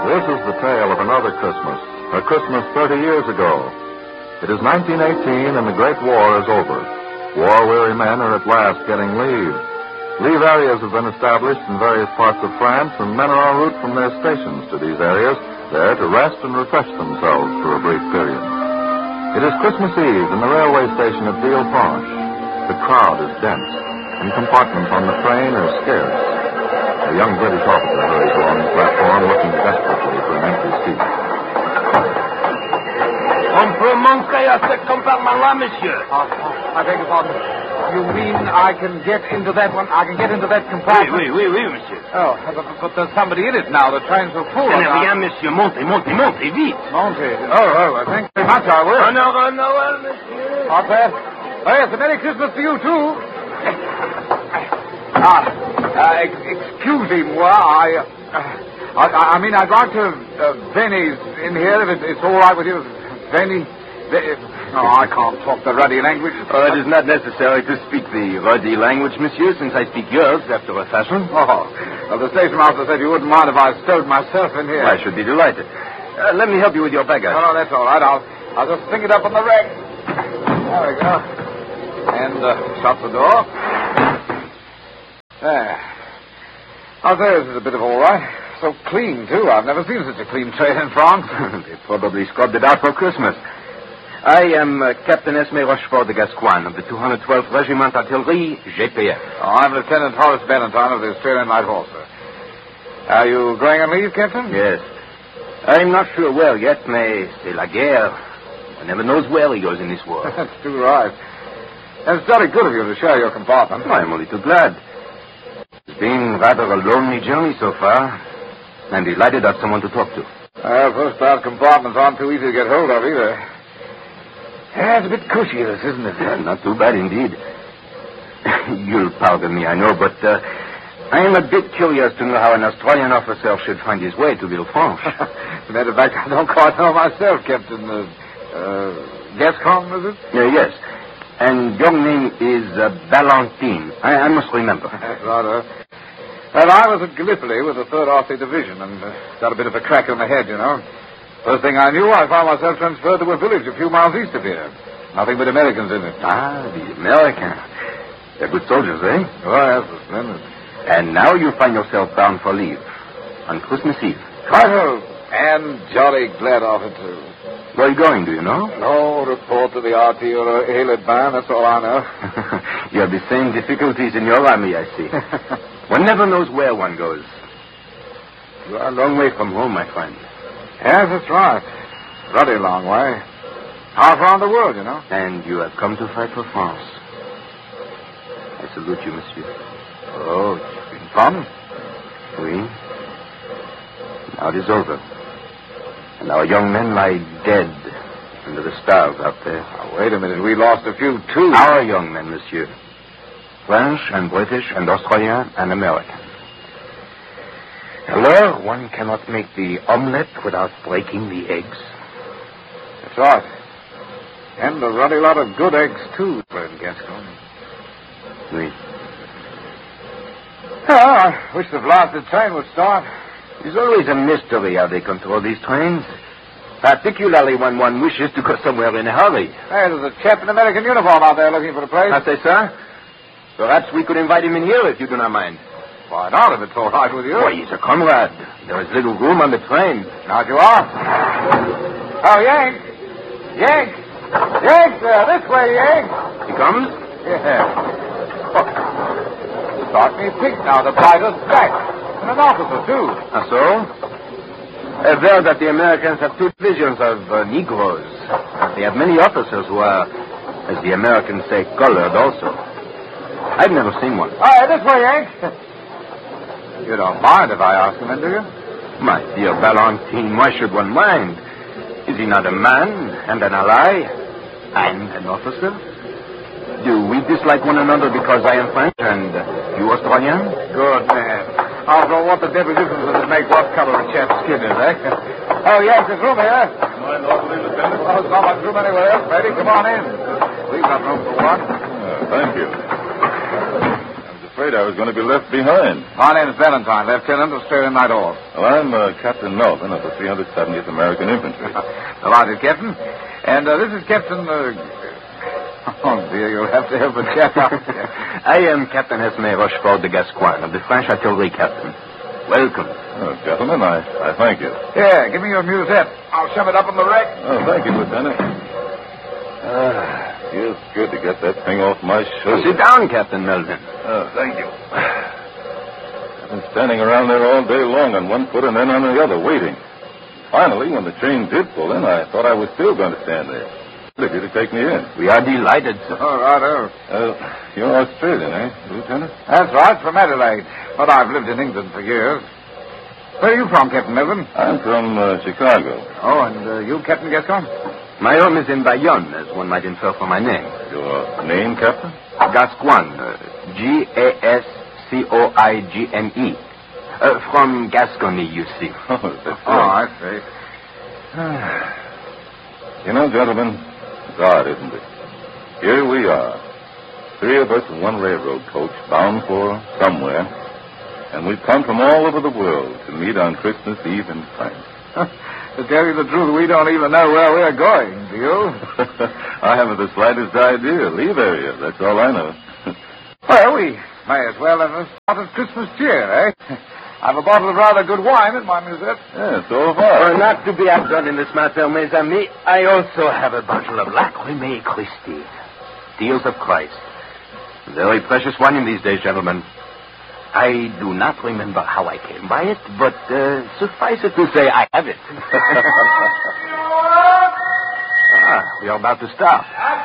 This is the tale of another Christmas, a Christmas 30 years ago. It is 1918 and the Great War is over. War-weary men are at last getting leave. Leave areas have been established in various parts of France, and men are en route from their stations to these areas, there to rest and refresh themselves for a brief period. It is Christmas Eve in the railway station at Villefranche. The crowd is dense, and compartments on the train are scarce. A young British officer hurries along the platform, looking desperately for an empty seat. On peut monter à ce compartment-là, monsieur. I beg your pardon. You mean I can get into that one? I can get into that compartment? Oui, monsieur. Oh, but there's somebody in it now. The train's so full. Rien, monsieur. Montez, vite. Montez. Oh, thanks very much, I will. Noël, monsieur. Not bad. Oh, yes, a Merry Christmas to you, too. Excusez-moi, I mean, I'd like to, Venny's in here, if it's all right with you. Venny. Oh, I can't talk the ruddy language. It is not necessary to speak the ruddy language, monsieur, since I speak yours after a fashion. Oh, well, the station master said you wouldn't mind if I stowed myself in here. I should be delighted. Let me help you with your baggage. Oh, no, that's all right. I'll just sling it up on the rack. There we go. And shut the door. There. I'll say this is a bit of all right. So clean, too. I've never seen such a clean train in France. They probably scrubbed it out for Christmas. I am Captain Esme Rochefort de Gascoigne of the 212th Regiment Artillery, GPF. Oh, I'm Lieutenant Horace Benetton of the Australian Light Horse, sir. Are you going on leave, Captain? Yes. I'm not sure where yet, mais c'est la guerre. One never knows where he goes in this war. That's too right. And it's very good of you to share your compartment. I'm only too glad. It's been rather a lonely journey so far. I'm delighted to have someone to talk to. First-class compartments aren't too easy to get hold of either. Yeah, it's a bit cushy, this, isn't it? Yeah, not too bad indeed. You'll pardon me, I know, but I am a bit curious to know how an Australian officer should find his way to Villefranche. As a matter of fact, I don't quite know myself, Captain. Gascon, is it? Yes. And your name is Valentine. I must remember. That's right, Well, I was at Gallipoli with the 3rd RC Division and got a bit of a crack on the head, you know. First thing I knew, I found myself transferred to a village a few miles east of here. Nothing but Americans in it. Ah, the Americans. They're good soldiers, eh? Oh, yes, they're splendid. And now you find yourself bound for leave on Christmas Eve. Righto. And jolly glad of it, too. Where are you going, do you know? No report to the RT or a Haylett band, that's all I know. You have the same difficulties in your army, I see. One never knows where one goes. You are a long way from home, my friend. Yes, that's right. Ruddy long way. Half around the world, you know. And you have come to fight for France. I salute you, monsieur. Oh, it's been fun. Oui. Now it is over. And our young men lie dead under the stars out there. Now, wait a minute. We lost a few, too. Our young men, monsieur. French and British and Australian and American. Alors, one cannot make the omelette without breaking the eggs. That's right. And a ruddy lot of good eggs, too, Friend Gascon. Oui. Oh, I wish the blasted train would start. It's always a mystery how they control these trains. Particularly when one wishes to go somewhere in a hurry. Hey, there's a chap in American uniform out there looking for a place. I say, sir, perhaps we could invite him in here if you do not mind. Why not, if it's all right with you? Why, he's a comrade. There is little room on the train. Now you are. Oh, Yank! Yank! Yank, sir! This way, Yank! He comes? Yeah. Oh. Start me pink now. The fighter's back. And an officer, too. Ah, so? I've heard that the Americans have 2 divisions of Negroes. They have many officers who are, as the Americans say, colored also. I've never seen one. All right, this way, Yank. You don't mind if I ask him in, do you? My dear Valentine, why should one mind? Is he not a man and an ally and an officer? Do we dislike one another because I am French and you Australian? Good man. After all, what the devil difference does it make what color a chap's skin is, eh? Oh, yes, there's room here. Mind awfully, Lieutenant? Oh, there's not much room anywhere else, Freddy. Come on in. We've got room for one. Thank you. I'm just afraid I was going to be left behind. My name's Valentine, Lieutenant of Australian Night Horse. Well, I'm Captain Melvin of the 370th American Infantry. Delighted, Captain. And this is Captain... Oh, dear, you'll have to help a chap out. I am Captain Esme Rochefort de Gascoigne of the French Artillery, Captain. Welcome. Oh, gentlemen, I thank you. Yeah, give me your musette. I'll shove it up on the rack. Oh, thank you, Lieutenant. Feels good to get that thing off my shoulder. Sit down, Captain Melvin. Oh, thank you. I've been standing around there all day long on one foot and then on the other, waiting. Finally, when the train did pull in, I thought I was still going to stand there. If you to take me in. We are delighted, sir. All right, You're Australian, eh, Lieutenant? That's right, from Adelaide. But I've lived in England for years. Where are you from, Captain Melvin? I'm from Chicago. Oh, and you, Captain Gascoigne? My home is in Bayonne, as one might infer from my name. Your name, Captain? Gascoigne. Gascoigne. From Gascony, you see. Oh, that's Oh, I see. You know, gentlemen, it's odd, isn't it? Here we are, three of us in one railroad coach, bound for somewhere, and we've come from all over the world to meet on Christmas Eve in France. To tell you the truth, we don't even know where we're going, do you? I haven't the slightest idea. Leave area, that's all I know. Well, we may as well have a start of Christmas cheer, eh? I've a bottle of rather good wine in my musette. Yeah, so far. Not to be outdone in this matter, mes amis, I also have a bottle of Lacrimée Christi, Tears of Christ. Very precious wine in these days, gentlemen. I do not remember how I came by it, but suffice it to say I have it. We are about to start.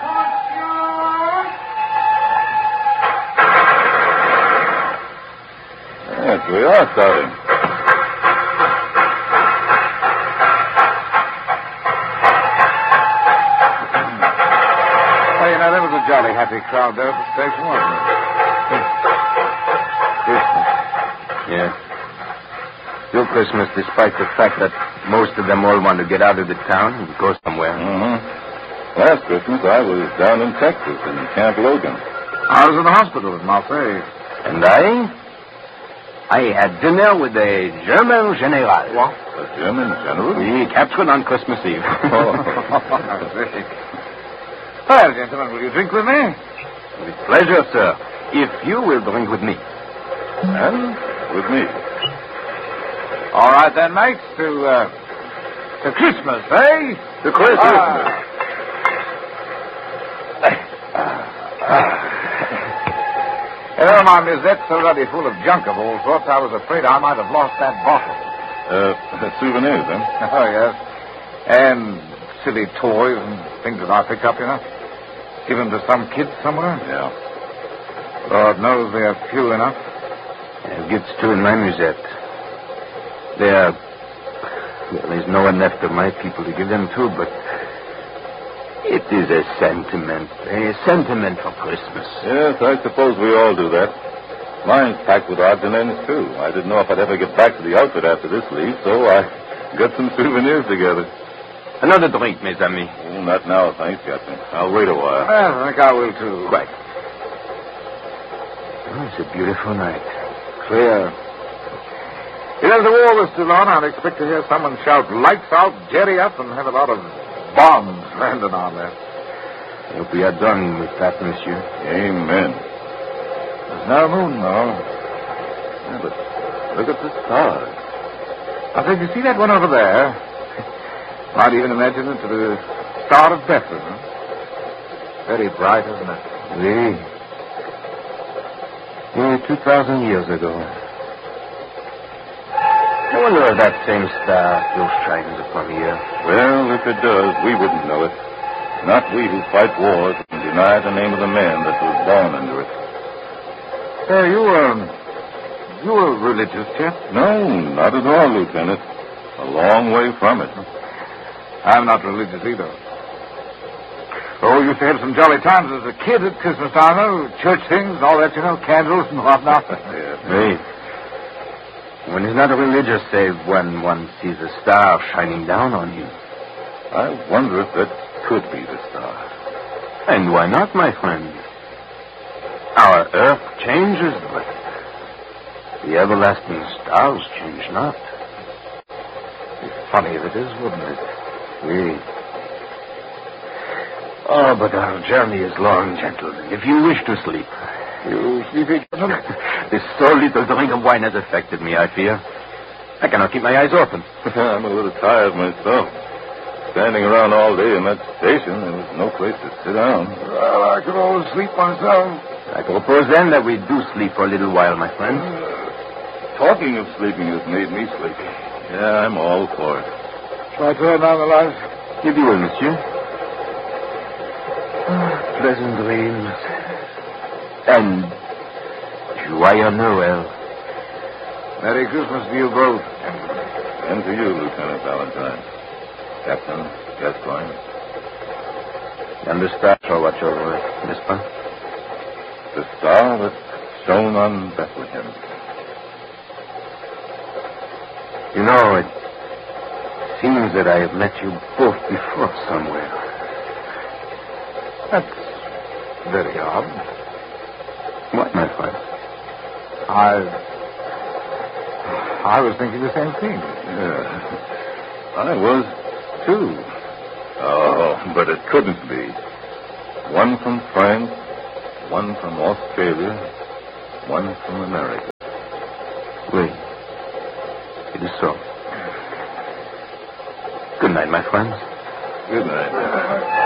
Yes, we are starting. Well, you know, there was a jolly happy crowd there at the station, wasn't it? Christmas. Yeah. Still Christmas, despite the fact that most of them all want to get out of the town and go somewhere. Mm-hmm. Last Christmas, I was down in Texas in Camp Logan. I was in the hospital in Marseille. And I had dinner with a German general. What? A German general? We captured on Christmas Eve. Oh, I see. Well, gentlemen, will you drink with me? With pleasure, sir. If you will drink with me. And with me. All right, then, mates. To Christmas, eh? To Christmas. My musette's already full of junk of all sorts. I was afraid I might have lost that bottle. Souvenirs, huh? Oh, yes. And silly toys and things that I picked up, you know. Given to some kid somewhere. Yeah. Lord knows they're few enough. Gets two in my musette. There's no one left of my people to give them to, but it is a sentiment for Christmas. Yes, I suppose we all do that. Mine's packed with odds and ends, too. I didn't know if I'd ever get back to the outfit after this leave, so I got some souvenirs together. Another drink, mes amis. Oh, not now, thanks, Captain. I'll wait a while. Well, I think I will, too. Right. Oh, it's a beautiful night. Clear. You know, if the war was still on, I'd expect to hear someone shout, "Lights out, Jerry up," and have a lot of bombs landing on there. I hope we are done with that, monsieur. Amen. There's no moon, though. Yeah, but look at the stars. I said, you see that one over there? Might even imagine it to the Star of Bethlehem. Very bright, isn't it? Oui. Yeah, 2,000 years ago. I wonder if that same star still shines upon the earth. Well, if it does, we wouldn't know it. Not we who fight wars and deny the name of the man that was born under it. Hey, you a religious chap? No, not at all, Lieutenant. A long way from it. I'm not religious either. Oh, you used to have some jolly times as a kid at Christmas time, though. Church things and all that, you know, candles and whatnot. Yes. Oui. One is not religious save when one sees a star shining down on you. I wonder if that could be the star. And why not, my friend? Our earth changes, but the everlasting stars change not. Funny if it is, wouldn't it? Oui. Oh, but our journey is long, gentlemen. If you wish to sleep. You sleepy, gentlemen? This so little drink of wine has affected me, I fear. I cannot keep my eyes open. I'm a little tired myself. Standing around all day in that station, there was no place to sit down. Well, I could always sleep myself. I propose then that we do sleep for a little while, my friend. Talking of sleeping has made me sleepy. Yeah, I'm all for it. Shall I turn down the lights? If you will, monsieur. Pleasant dreams. And joyeux Noël. Merry Christmas to you both. And to you, Lieutenant Valentine. Captain Gascoigne. And the stars shall watch over it, n'est-ce pas? The star that shone on Bethlehem. You know, it seems that I have met you both before somewhere. That's very odd. What, my friend? I was thinking the same thing. Yeah. I was, too. Oh, but it couldn't be. One from France, one from Australia, one from America. Oui. It is so. Good night, my friends. Good night.